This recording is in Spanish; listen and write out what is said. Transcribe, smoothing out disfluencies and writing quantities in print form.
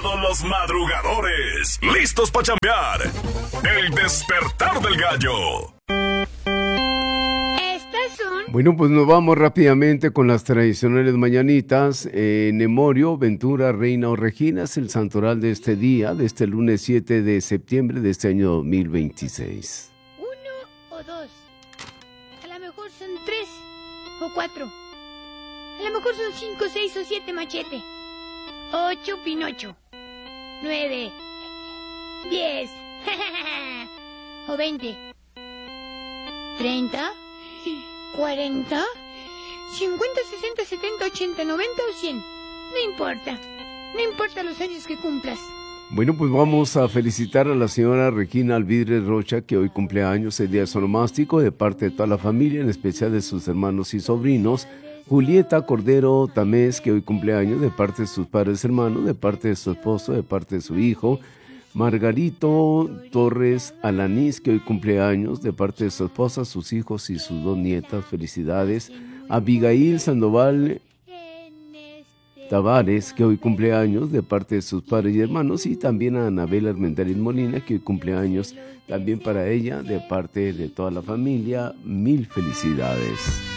todos los madrugadores, listos para chambear. El despertar del gallo. Bueno, pues nos vamos rápidamente con las tradicionales mañanitas. Nemorio, Ventura, Reina o Regina es el santoral de este día, de este lunes 7 de septiembre de este año 2026. 1 o 2. A lo mejor son 3 o 4. A lo mejor son 5, 6 o 7 machete. 8 Pinocho. 9, 10 o 20. 30, 40, 50, 60, 70, 80, 90 o 100. No importa. No importa los años que cumplas. Bueno, pues vamos a felicitar a la señora Regina Alvidre Rocha, que hoy cumple años, el día de su onomástico, de parte de toda la familia, en especial de sus hermanos y sobrinos. Julieta Cordero Tamés, que hoy cumple años, de parte de sus padres hermanos, de parte de su esposo, de parte de su hijo. Margarito Torres Alanís, que hoy cumple años, de parte de su esposa, sus hijos y sus 2 nietas. Felicidades. Abigail Sandoval Tavares, que hoy cumple años, de parte de sus padres y hermanos. Y también a Anabel Armendáriz Molina, que hoy cumple años, también para ella, de parte de toda la familia. Mil felicidades.